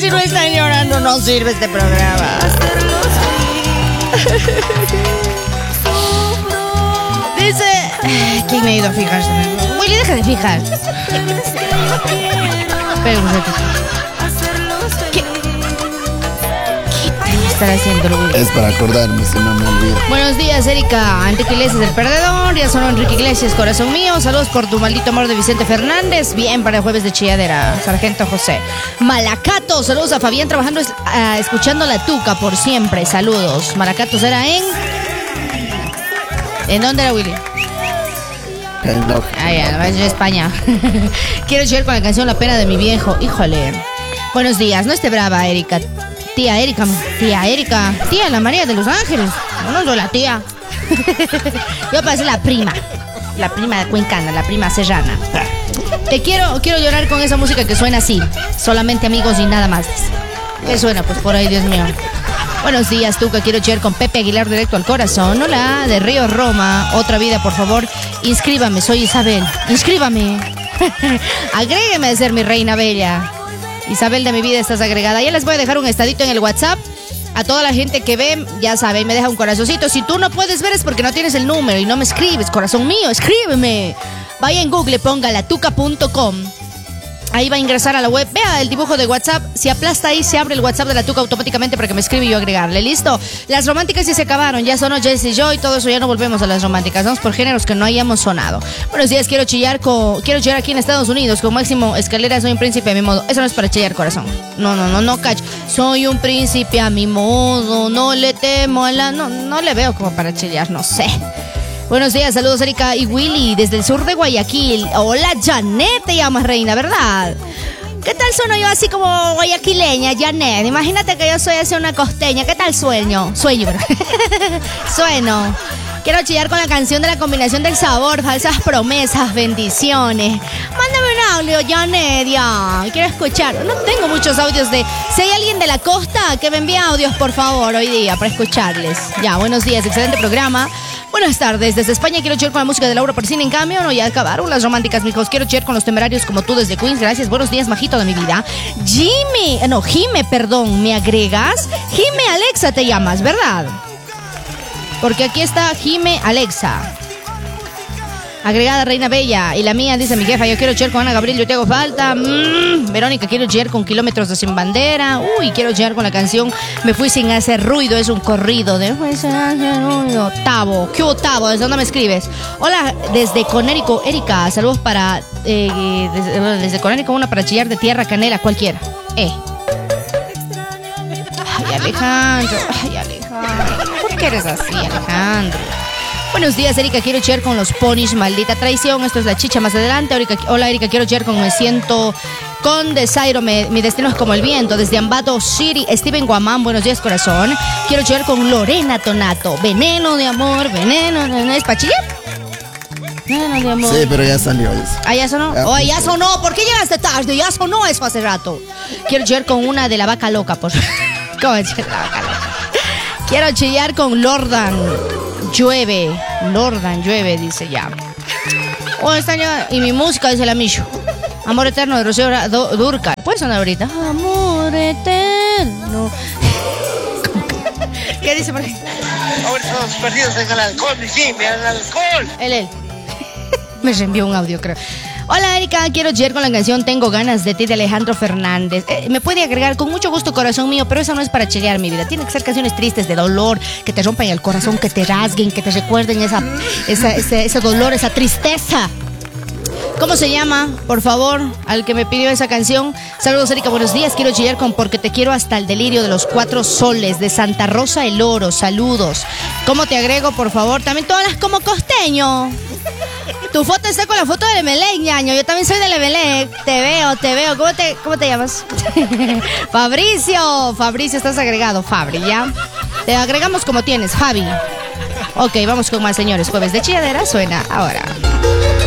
si no están llorando, no sirve este programa. Dice... ¿Quién me ha ido a fijarse? Willy, deja de fijar. Espera un ratito. ¿Qué estará haciendo Willy? Es para acordarme, si no me olvido. Buenos días, Erika. Enrique Iglesias, el perdedor. Ya sonó Enrique Iglesias, corazón mío. Saludos por tu maldito amor de Vicente Fernández. Bien para el jueves de chilladera. Sargento José. Malacato. Saludos a Fabián trabajando, escuchando la tuca por siempre. Saludos. Malacato será en... ¿En dónde era Willy? Ah, ya, va a ser España. Quiero llegar con la canción La pena de mi viejo. Híjole. Buenos días. No esté brava, Erika. Tía Erika. Tía, la María de Los Ángeles. No soy la tía. Yo parece la prima. La prima de Cuencana, la prima serrana. Te quiero llorar con esa música que suena así. Solamente amigos y nada más. ¿Qué suena? Pues por ahí, Dios mío. Buenos días, Tuca. Quiero llegar con Pepe Aguilar directo al corazón. Hola, de Río Roma. Otra vida, por favor. Inscríbame, soy Isabel. Inscríbame. Agrégueme a ser mi reina bella. Isabel de mi vida, estás agregada. Ya les voy a dejar un estadito en el WhatsApp. A toda la gente que ve, ya saben, me deja un corazoncito. Si tú no puedes ver es porque no tienes el número y no me escribes, corazón mío, escríbeme. Vaya en Google, ponga latuca.com. Ahí va a ingresar a la web. Vea el dibujo de WhatsApp. Si aplasta ahí, se abre el WhatsApp de la Tuca automáticamente para que me escriba y yo agregarle. ¿Listo? Las románticas ya se acabaron. Ya sonó Jesse y yo y todo eso. Ya no volvemos a las románticas. Vamos por géneros que no hayamos sonado. Buenos días. Quiero chillar aquí en Estados Unidos con Máximo Escalera. Soy un príncipe a mi modo. Eso no es para chillar, corazón. No, cacho. Soy un príncipe a mi modo. No le temo a la... No le veo como para chillar. No sé. Buenos días, saludos Erika y Willy desde el sur de Guayaquil. Hola, Janet, te llamas reina, ¿verdad? ¿Qué tal sueno yo así como guayaquileña, Janet? Imagínate que yo soy así una costeña. ¿Qué tal sueño, ¿verdad? Sueno. Quiero chillar con la canción de la combinación del sabor, falsas promesas, bendiciones. Mándame un audio, Janet, ya. Quiero escuchar. No tengo muchos audios de... Si hay alguien de la costa, que me envíe audios, por favor, hoy día, para escucharles. Ya, buenos días, excelente programa. Buenas tardes, desde España quiero chillar con la música de Laura Pausini. En cambio, no, ya acabaron las románticas, mijos. Quiero chillar con los temerarios como tú desde Queens. Gracias, buenos días, majito de mi vida. Jime, perdón, ¿me agregas? Jime Alexa te llamas, ¿verdad? Porque aquí está Jime Alexa. Agregada Reina Bella. Y la mía, dice mi jefa, yo quiero chillar con Ana Gabriel, yo te hago falta. Verónica, quiero chillar con Kilómetros de Sin Bandera. Uy, quiero chillar con la canción Me fui sin hacer ruido, es un corrido de Octavo. ¿Qué octavo? ¿Desde dónde me escribes? Hola, desde Connecticut, Erika. Saludos para... desde Connecticut, una para chillar de Tierra Canela, cualquiera. Ay, Alejandro. ¿Por qué eres así, Alejandro? Buenos días, Erika, quiero chillar con los ponis, maldita traición. Esto es la chicha más adelante. Hola, Erika, quiero chillar con Me Siento con Desairo, mi destino es como el viento. Desde Ambato City, Steven Guamán, buenos días, corazón. Quiero chillar con Lorena Tonato. Veneno de amor, ¿es para chillar? Veneno de amor. Sí, pero ya salió eso. ¿Ah, ya sonó? Ya sonó. ¿Por qué llegaste tarde? Ya sonó eso hace rato. Quiero chillar con una de la vaca loca, por ¿cómo es la vaca loca? Quiero chillar con Lordan llueve, dice ya. Y mi música, dice la Micho. Amor eterno de Rocío Dúrcal. ¿Puede sonar ahorita? Amor eterno. ¿Qué dice por ahí? Ahora estamos perdidos en el alcohol, mi Jimmy, en el alcohol. Él. Me reenvió un audio, creo. Hola, Erika, quiero chillar con la canción Tengo ganas de ti de Alejandro Fernández. Me puede agregar con mucho gusto, corazón mío, pero esa no es para chillar mi vida. Tiene que ser canciones tristes, de dolor, que te rompan el corazón, que te rasguen, que te recuerden ese dolor, esa tristeza. ¿Cómo se llama, por favor, al que me pidió esa canción? Saludos, Erika, buenos días. Quiero chillar con Porque te quiero hasta el delirio de los 4 soles de Santa Rosa el Oro. Saludos. ¿Cómo te agrego, por favor? También todas las como costeño. Tu foto está con la foto de Emelec, ñaño. Yo también soy de Emelec. Te veo. ¿Cómo te llamas? Fabricio, estás agregado, Fabri, ¿ya? Te agregamos como tienes, Fabi. Ok, vamos con más, señores. Jueves de chilladera suena ahora.